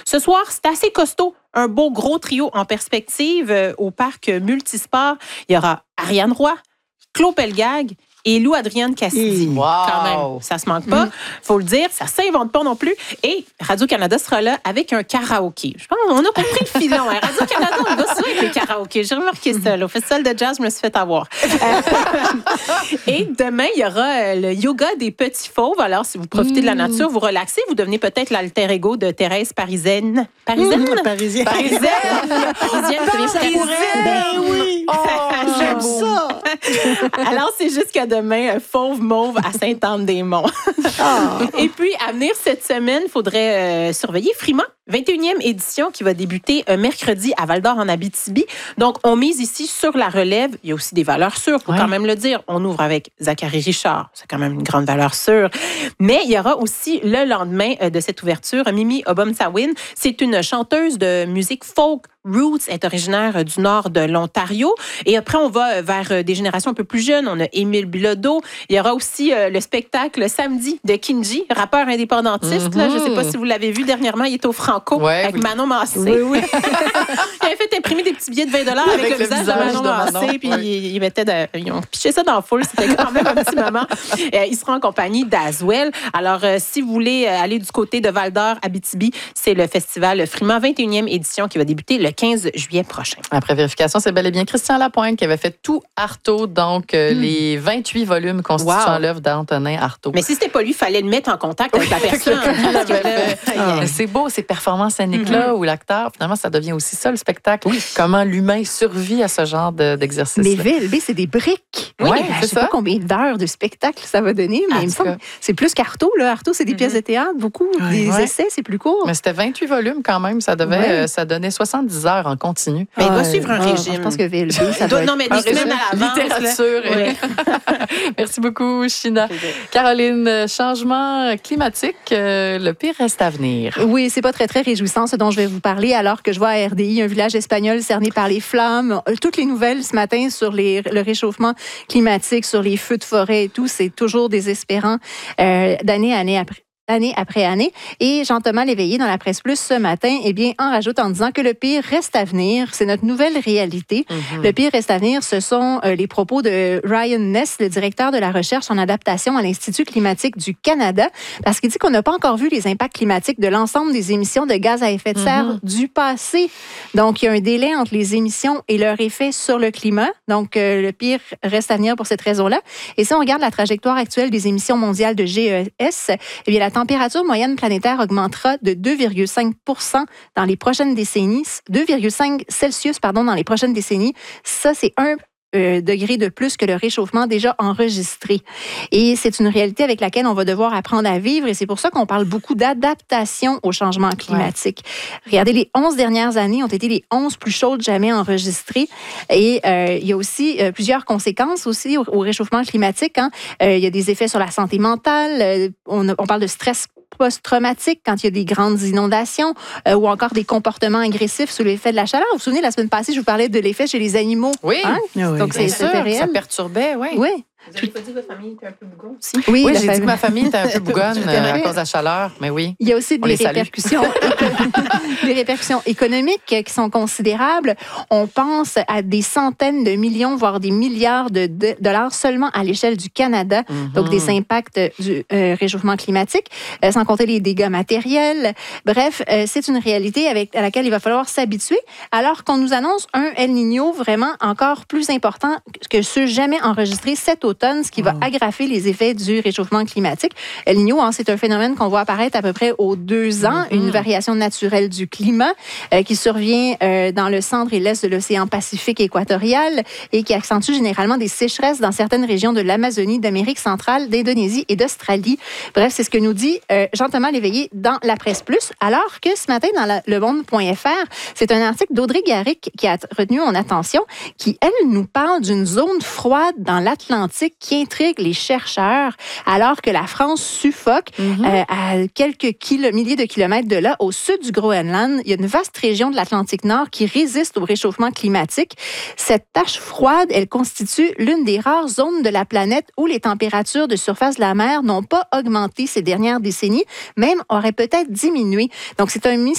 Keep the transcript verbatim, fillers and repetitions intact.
Ce soir, c'est assez costaud. Un beau gros trio en perspective euh, au parc Multisport. Il y aura Ariane Roy, Claude Pelgag et Lou Adrienne Cassidy. Wow. Quand même, ça se manque pas. Mm. Faut le dire, ça s'invente pas non plus. Et Radio-Canada sera là avec un karaoké. Je pense qu'on a compris le filon. Hein. Radio-Canada, on va souvent avec les karaokés. J'ai remarqué ça. Là. Au festival de jazz, je me suis fait avoir. Et demain, il y aura le yoga des petits fauves. Alors, si vous profitez mm. de la nature, vous relaxez, vous devenez peut-être l'alter ego de Thérèse Parisienne. Parisienne? Mm. Parisienne. Parisienne. Parisienne. Parisienne. Ben oui. Oh, j'aime ça. Alors, c'est jusqu'à demain, un fauve mauve à Sainte-Anne-des-Monts. Oh. Et puis, à venir cette semaine, il faudrait euh, surveiller Frima, vingt et unième édition qui va débuter un mercredi à Val-d'Or en Abitibi. Donc, on mise ici sur la relève. Il y a aussi des valeurs sûres, il faut ouais. quand même le dire. On ouvre avec Zachary Richard. C'est quand même une grande valeur sûre. Mais il y aura aussi le lendemain de cette ouverture, Mimi Obomsawin. C'est une chanteuse de musique folk roots, est originaire du nord de l'Ontario. Et après, on va vers des générations un peu plus jeunes. On a Émile Bilodeau. Il y aura aussi euh, le spectacle samedi de Kinji, rappeur indépendantiste. Mm-hmm. Là, je ne sais pas si vous l'avez vu dernièrement. Il est au Franco ouais, avec oui. Manon Massé. Oui, oui. Il avait fait imprimer des petits billets de vingt dollars avec, avec le, le visage, visage de Manon Massé. Puis ouais. ils, ils, mettaient de, ils ont piché ça dans la foule. C'était quand même un petit moment. Euh, il sera en compagnie d'Aswell. Alors, euh, si vous voulez aller du côté de Val-d'Or, Abitibi, c'est le festival Frima vingt et unième édition qui va débuter le quinze juillet prochain. Après vérification, c'est bel et bien Christian Lapointe qui avait fait tout Artaud, donc euh, mm. les vingt-huit volumes constituant wow. l'œuvre d'Antonin Artaud. Mais si c'était pas lui, il fallait le mettre en contact avec la personne. ah. C'est beau, ces performances scéniques-là, mm-hmm. où l'acteur, finalement, ça devient aussi ça, le spectacle. Oui. Comment l'humain survit à ce genre de, d'exercice. Mais V L B, c'est des briques. Oui, ouais, c'est je sais ça. pas combien d'heures de spectacle ça va donner, mais ah, il me semble c'est plus qu'Artaud. Là. Artaud, c'est des mm-hmm. pièces de théâtre, beaucoup. Ouais, des ouais. essais, c'est plus court. Mais c'était vingt-huit volumes quand même. Ça, devait, ouais. euh, ça donnait soixante-dix heures en continu. Mais il va suivre un régime. Je pense que V L B, ça doit Non, mais des semaines à l'avance. Littérature. Oui. Merci beaucoup, China. Caroline, changement climatique, euh, le pire reste à venir. Oui, c'est pas très, très réjouissant ce dont je vais vous parler alors que je vois à R D I un village espagnol cerné par les flammes. Toutes les nouvelles ce matin sur les, le réchauffement climatique, sur les feux de forêt et tout, c'est toujours désespérant euh, d'année à année après. année après année. Et Jean-Thomas Léveillé, dans la Presse Plus ce matin, eh bien, en rajoute en disant que le pire reste à venir. C'est notre nouvelle réalité. Mm-hmm. Le pire reste à venir, ce sont euh, les propos de Ryan Ness, le directeur de la recherche en adaptation à l'Institut climatique du Canada, parce qu'il dit qu'on n'a pas encore vu les impacts climatiques de l'ensemble des émissions de gaz à effet de serre mm-hmm. du passé. Donc, il y a un délai entre les émissions et leur effet sur le climat. Donc, euh, le pire reste à venir pour cette raison-là. Et si on regarde la trajectoire actuelle des émissions mondiales de G E S, eh bien, la La température moyenne planétaire augmentera de deux virgule cinq pour cent dans les prochaines décennies, deux virgule cinq Celsius pardon, dans les prochaines décennies. Ça, c'est un Euh, degrés de plus que le réchauffement déjà enregistré. Et c'est une réalité avec laquelle on va devoir apprendre à vivre et c'est pour ça qu'on parle beaucoup d'adaptation au changement climatique. Ouais. Regardez, les onze dernières années ont été les onze plus chaudes jamais enregistrées et euh, il y a aussi euh, plusieurs conséquences aussi au, au réchauffement climatique. Hein. Euh, il y a des effets sur la santé mentale, euh, on, on parle de stress post-traumatique quand il y a des grandes inondations euh, ou encore des comportements agressifs sous l'effet de la chaleur. Vous vous souvenez, la semaine passée, je vous parlais de l'effet chez les animaux. Oui, hein? oui. Donc, c'est, c'est réel. Ça perturbait, oui. Oui. Vous n'avez pas dit que votre famille était un peu bougon aussi? Oui, oui j'ai famille... dit que ma famille était un peu bougonne euh, à cause de la chaleur, mais oui. Il y a aussi des répercussions, des répercussions économiques qui sont considérables. On pense à des centaines de millions, voire des milliards de dollars seulement à l'échelle du Canada, mm-hmm. donc des impacts du euh, réchauffement climatique, euh, sans compter les dégâts matériels. Bref, euh, c'est une réalité avec, à laquelle il va falloir s'habituer, alors qu'on nous annonce un El Niño vraiment encore plus important que ceux jamais enregistrés cet automne, ce qui va aggraver les effets du réchauffement climatique. El Niño, hein, c'est un phénomène qu'on voit apparaître à peu près aux deux ans, mm-hmm. une variation naturelle du climat euh, qui survient euh, dans le centre et l'est de l'océan Pacifique équatorial et qui accentue généralement des sécheresses dans certaines régions de l'Amazonie, d'Amérique centrale, d'Indonésie et d'Australie. Bref, c'est ce que nous dit euh, Jean-Thomas Léveillé dans la Presse Plus, alors que ce matin, dans la, le monde point f r, c'est un article d'Audrey Garrick qui a retenu mon attention, qui, elle, nous parle d'une zone froide dans l'Atlantique qui intrigue les chercheurs, alors que la France suffoque mm-hmm. euh, à quelques kilo, milliers de kilomètres de là, au sud du Groenland. Il y a une vaste région de l'Atlantique Nord qui résiste au réchauffement climatique. Cette tache froide, elle constitue l'une des rares zones de la planète où les températures de surface de la mer n'ont pas augmenté ces dernières décennies, même auraient peut-être diminué. Donc, c'est un